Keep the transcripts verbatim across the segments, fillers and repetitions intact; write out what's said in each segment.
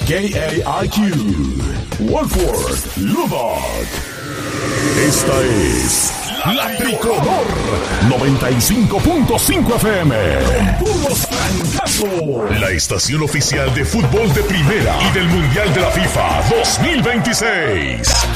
K A I Q, Wolford, Lubbock. Esta es La Tricolor noventa y cinco punto cinco F M. Con puros francazos. La estación oficial de fútbol de primera y del Mundial de la FIFA dos mil veintiséis.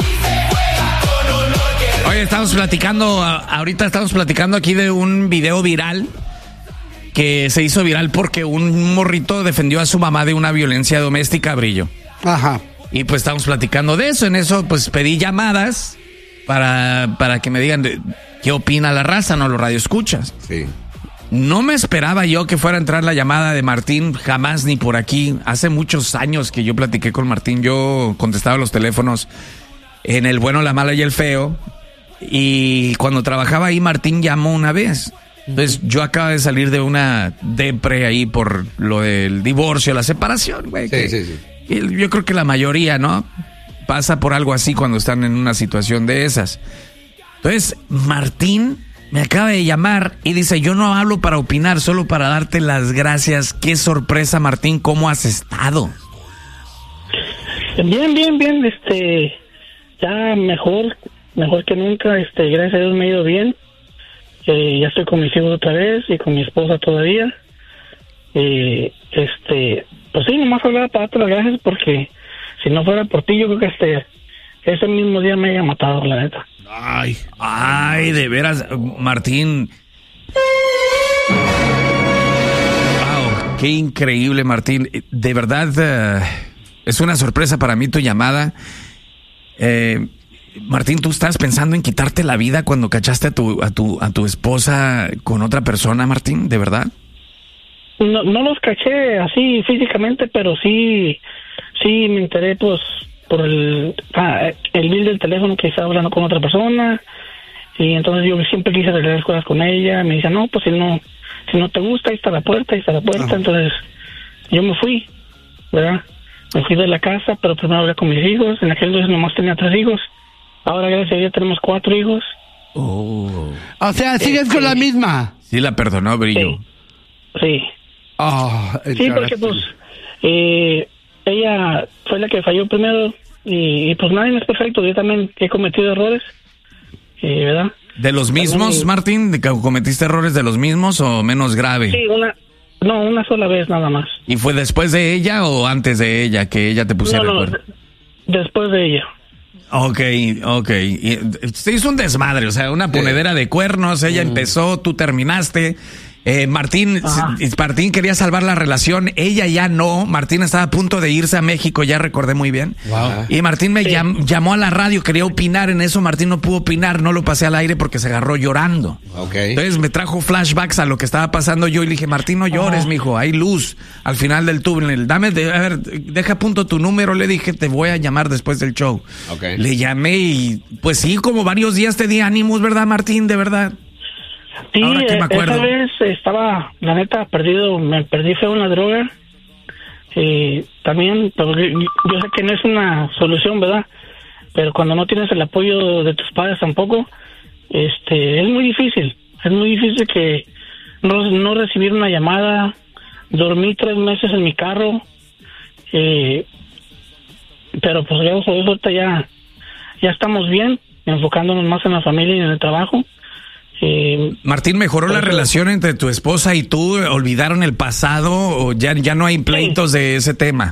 Oye, estamos platicando, ahorita estamos platicando aquí de un video viral que se hizo viral porque un morrito defendió a su mamá de una violencia doméstica, Brillo. Ajá. Y pues estamos platicando de eso. En eso pues pedí llamadas para, para que me digan de, qué opina la raza, ¿no? Los radioescuchas. Sí. No me esperaba yo que fuera a entrar la llamada de Martín, jamás ni por aquí. Hace muchos años que yo platiqué con Martín, yo contestaba los teléfonos en El Bueno, la Mala y el Feo. Y cuando trabajaba ahí, Martín llamó una vez. Entonces, yo acabo de salir de una depre ahí por lo del divorcio, la separación, güey. Sí, que, sí, sí. y yo creo que la mayoría, ¿no? Pasa por algo así cuando están en una situación de esas. Entonces, Martín me acaba de llamar y dice, yo no hablo para opinar, solo para darte las gracias. Qué sorpresa, Martín, ¿cómo has estado? Bien, bien, bien, este, ya mejor, mejor que nunca, este, gracias a Dios me ha ido bien. Eh, ya estoy con mis hijos otra vez y con mi esposa todavía. Eh, este, pues sí, nomás hablaba para darte las gracias porque si no fuera por ti, yo creo que este, ese mismo día me haya matado, la neta. Ay, ay, de veras, Martín. Wow, qué increíble, Martín. De verdad, uh, es una sorpresa para mí tu llamada. Eh, Martín, ¿tú estás pensando en quitarte la vida cuando cachaste a tu, a tu, a tu esposa con otra persona, Martín? ¿De verdad? No, no los caché así físicamente, pero sí, sí me enteré, pues, por el, ah, el bill del teléfono que estaba hablando con otra persona. Y entonces yo siempre quise arreglar las cosas con ella. Me dice, no, pues si no, si no te gusta, ahí está la puerta, ahí está la puerta. Ah. Entonces yo me fui, ¿verdad? Me fui de la casa, pero primero hablé con mis hijos. En aquel entonces nomás tenía tres hijos. Ahora, gracias a Dios, tenemos cuatro hijos. Oh. O sea, ¿sigues este, con la misma? Sí, la perdonó, Brillo. Sí. Sí, Oh, sí porque pues eh, ella fue la que falló primero y, y pues nadie es perfecto. Yo también he cometido errores, eh, ¿verdad? ¿De los mismos, también, Martín? ¿De que cometiste errores de los mismos o menos grave? Sí, una, no, una sola vez nada más. ¿Y fue después de ella o antes de ella que ella te pusiera no, no, el cuerno? Después de ella. Ok, ok. Y se hizo un desmadre, o sea, una ponedera de cuernos. Ella mm. empezó, tú terminaste. Eh, Martín, Martín quería salvar la relación, ella ya no. Martín estaba a punto de irse a México, ya recordé muy bien. Wow. Y Martín me sí. llam, llamó a la radio, quería opinar en eso. Martín no pudo opinar, no lo pasé al aire porque se agarró llorando. Okay. Entonces me trajo flashbacks a lo que estaba pasando yo y le dije, Martín, no llores, uh-huh. mijo, hay luz al final del túnel. Dame, de, a ver, deja a punto tu número. Le dije, te voy a llamar después del show. Okay. Le llamé y pues sí, como varios días te di ánimos, ¿verdad, Martín? De verdad. Sí, esa vez estaba, la neta, perdido, me perdí feo en la droga. Eh, también, pero yo sé que no es una solución, ¿verdad? Pero cuando no tienes el apoyo de tus padres tampoco, este, es muy difícil. Es muy difícil que no, no recibir una llamada. Dormí tres meses en mi carro. Eh, pero pues gracias a Dios ahorita ya, ya estamos bien, enfocándonos más en la familia y en el trabajo. Eh, Martín, ¿mejoró la relación entre tu esposa y tú? ¿Olvidaron el pasado o ya, ya no hay pleitos sí. de ese tema?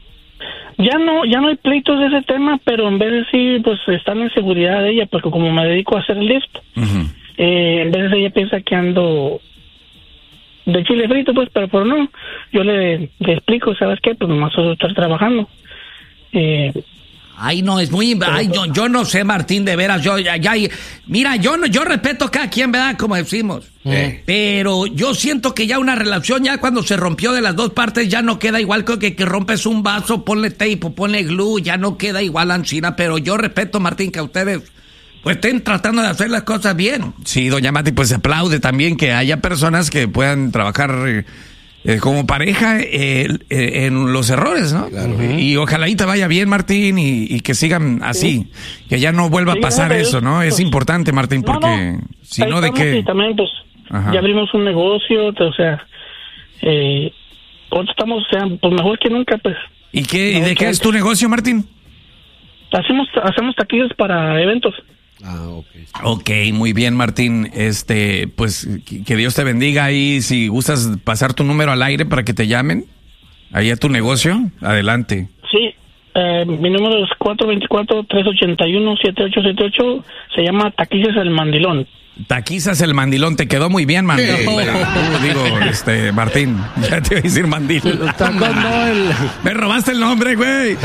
Ya no, ya no hay pleitos de ese tema, pero en vez de sí, pues están en seguridad de ella, porque como me dedico a hacer lift, uh-huh. eh, en vez de ella piensa que ando de chile frito, pues, pero por no, yo le, le explico, ¿sabes qué? Pues nomás voy a estar trabajando. Eh, Ay, no, es muy... Ay, yo, yo no sé, Martín, de veras, yo ya... ya mira, yo no, yo respeto a cada quien, ¿verdad? Como decimos. Eh. Pero yo siento que ya una relación, ya cuando se rompió de las dos partes, ya no queda igual que, que rompes un vaso, ponle tape o ponle glue, ya no queda igual, Ancina. Pero yo respeto, Martín, que a ustedes pues estén tratando de hacer las cosas bien. Sí, doña Mati, pues se aplaude también que haya personas que puedan trabajar... Eh, Eh, como pareja eh, eh, en los errores, ¿no? Claro. Y ojalá ahí te vaya bien, Martín, y, y que sigan así, sí. que ya no vuelva sí, a pasar no, eso, ¿no? Pues, es importante, Martín, porque no, no. si ahí no, ¿de qué? También, pues, Ajá. ya abrimos un negocio, o sea, eh, estamos, o sea, pues mejor que nunca, pues, ¿Y qué, ¿y de qué es tu negocio, Martín? Hacemos, hacemos taquillos para eventos. Ah, ok. Ok, muy bien, Martín. Este, pues, que Dios te bendiga ahí. Si gustas pasar tu número al aire para que te llamen, ahí a tu negocio, adelante. Sí, eh, mi número es cuatro dos cuatro, tres ocho uno, siete ocho siete ocho. Se llama Taquizas el Mandilón. Taquizas el Mandilón, te quedó muy bien, man. Sí. Uh, digo, este, Martín, ya te iba a decir Mandil. Me robaste el nombre, güey.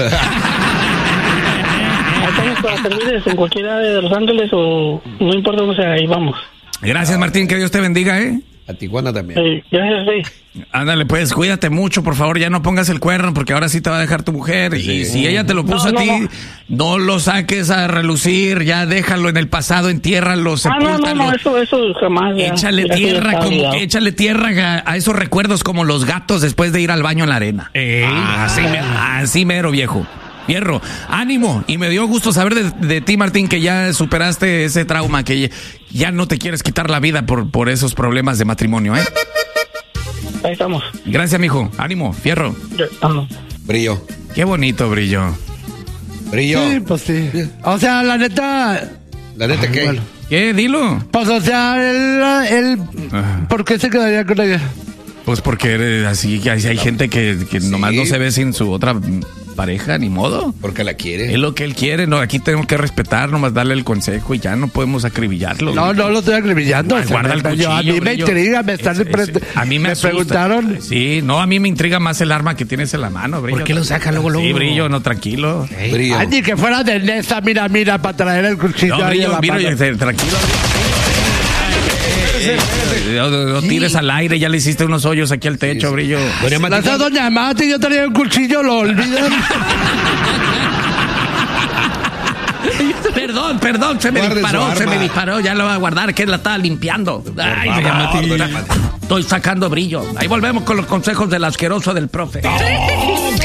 Estamos para servirles en cualquier área de Los Ángeles o no importa dónde sea, ahí vamos. Gracias, Martín, que Dios te bendiga, ¿eh? A Tijuana también. Sí, gracias, sí. Ándale, pues, cuídate mucho, por favor, ya no pongas el cuerno, porque ahora sí te va a dejar tu mujer. Sí. Y si ella te lo puso no, a ti, no. no lo saques a relucir, ya déjalo en el pasado, entiérralo, sepúltalo. Ah, no, no, no, eso, eso jamás. Ya, échale ya tierra, como, échale tierra a, a esos recuerdos como los gatos después de ir al baño en la arena. Ey, ah, así, mero, así mero, viejo. Fierro, ánimo, y me dio gusto saber de, de ti, Martín, que ya superaste ese trauma, que ya, ya no te quieres quitar la vida por, por esos problemas de matrimonio, ¿eh? Ahí estamos. Gracias, mijo, ánimo, fierro. Vamos. Brillo. Qué bonito, Brillo. Brillo. Sí, pues sí. O sea, la neta... ¿La neta qué? Bueno. ¿Qué? Dilo. Pues, o sea, él... él ¿por qué se quedaría con ella? Pues porque eres así, que hay, hay gente que, que sí. nomás no se ve sin su otra... pareja, ni modo. Porque la quiere. Es lo que él quiere, no, aquí tenemos que respetar, nomás darle el consejo y ya no podemos acribillarlo. No, no lo estoy acribillando. No, guarda el cuchillo, a mí me Brillo. intriga, me están es, es, a mí me, me preguntaron. Sí, no, a mí me intriga más el arma que tienes en la mano, Brillo. ¿Por qué lo saca luego, luego? Sí, Brillo, no, tranquilo. ¿Eh? Brillo. Ay, ni que fuera de Nesa, mira, mira, para traer el cuchillo. No, Brillo, Brillo, tranquilo. No, no tires al aire, ya le hiciste unos hoyos aquí al techo, sí, Brillo. Gracias, doña Mati, yo traía un cuchillo, lo olvidan. Perdón, perdón, se me Guarde disparó, se me disparó, ya lo voy a guardar, que la estaba limpiando. Ay, doña Mati, estoy sacando Brillo. Ahí volvemos con los consejos del asqueroso del profe.